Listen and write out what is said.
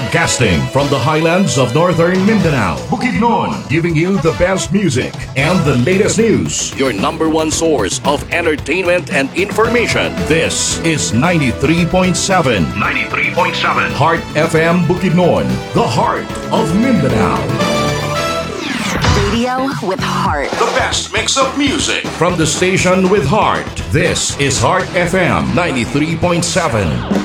Broadcasting from the highlands of northern Mindanao, Bukidnon, giving you the best music and the latest news. Your number one source of entertainment and information. This is 93.7 Heart FM Bukidnon, the heart of Mindanao. Radio with heart. The best mix of music from the station with heart. This is Heart FM 93.7.